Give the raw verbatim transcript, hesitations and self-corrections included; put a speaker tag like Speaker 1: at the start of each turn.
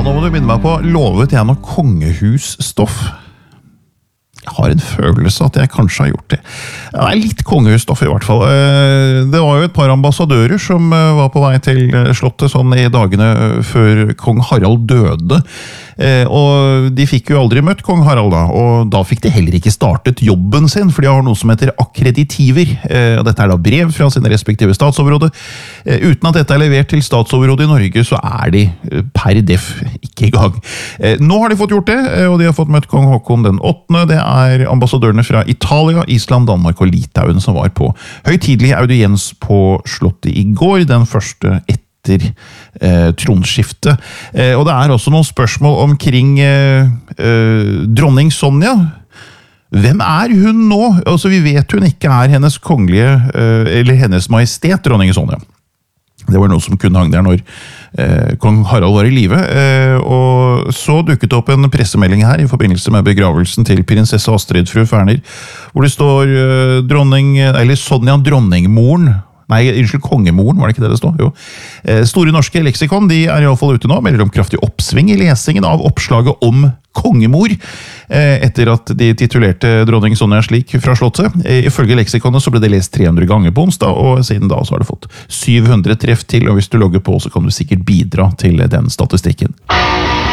Speaker 1: nå må du minne meg på, lovet jeg noe kongehusstoff? Jeg har en følelse at jeg kanskje har gjort det. Det er litt kongehusstoff i hvert fall. Det var jo et par ambassadører som var på vei til slottet sånn i dagene før kong Harald døde. Og de fikk jo aldri møtt kong Harald da, og da fikk de heller ikke startet jobben sin, for de har noe som heter akkreditiver. Dette er da brev fra sine respektive statsoverråde. Uten at dette er levert til statsoverrådet i Norge, så er de per def ikke i gang. Nå har de fått gjort det, og de har fått møtt kong Håkon den åttende. Det er ambassadørene fra Italia, Island, Danmark og Litauen som var på høytidelig audiens på slottet i går, den første etter eh, tronskiftet. Eh, og det er også noen spørsmål omkring eh, eh, dronning Sonja. Hvem er hun nå? Altså, vi vet hun ikke er hennes kongelige, eh, eller hennes majestet, dronning Sonja. Det var noe som kunne hang der når eh, kong Harald var i live. Eh, og så dukket det opp en pressemelding her i forbindelse med begravelsen til prinsesse Astrid fru Ferner, hvor det står eh, dronning, eller Sonja dronningmoren. Nei, unnskyld, kongemoren, var det ikke det det stod? Jo. Eh, Store norske leksikon, de er i alle fall ute nå, melder om kraftig oppsving i lesingen av oppslaget om kongemor, eh, etter at de titulerte dronning Sonja slik fra slottet. Eh, ifølge leksikonet så ble det lest tre hundre ganger på onsdag, og siden da så har det fått syv hundre treff til, og hvis du logger på så kan du sikkert bidra til den statistikken.